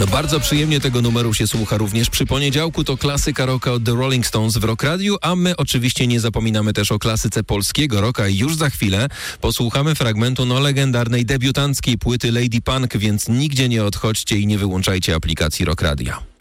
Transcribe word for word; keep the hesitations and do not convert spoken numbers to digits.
No bardzo przyjemnie tego numeru się słucha również przy poniedziałku. To klasyka rocka od The Rolling Stones w Rock Radio, a my oczywiście nie zapominamy też o klasyce polskiego rocka i już za chwilę posłuchamy fragmentu no legendarnej debiutanckiej płyty Lady Punk, więc nigdzie nie odchodźcie i nie wyłączajcie aplikacji Rock Radio.